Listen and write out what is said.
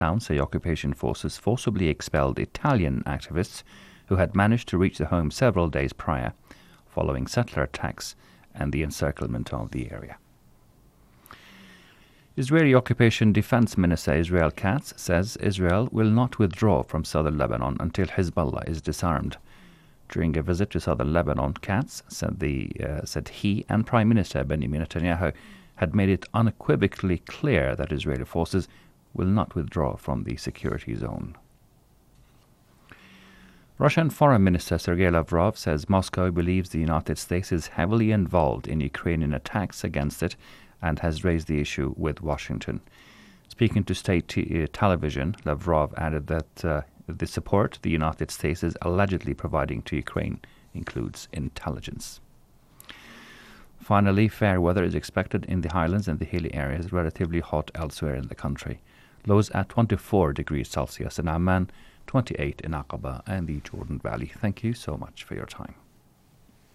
Towns say occupation forces forcibly expelled Italian activists who had managed to reach the home several days prior, following settler attacks and the encirclement of the area. Israeli Occupation Defense Minister Israel Katz says Israel will not withdraw from southern Lebanon until Hezbollah is disarmed. During a visit to southern Lebanon, Katz said he and Prime Minister Benjamin Netanyahu had made it unequivocally clear that Israeli forces will not withdraw from the security zone. Russian Foreign Minister Sergei Lavrov says Moscow believes the United States is heavily involved in Ukrainian attacks against it and has raised the issue with Washington. Speaking to state television, Lavrov added that the support the United States is allegedly providing to Ukraine includes intelligence. Finally, fair weather is expected in the highlands and the hilly areas, relatively hot elsewhere in the country. Lows at 24 degrees Celsius in Amman, 28 in Aqaba and the Jordan Valley. Thank you so much for your time.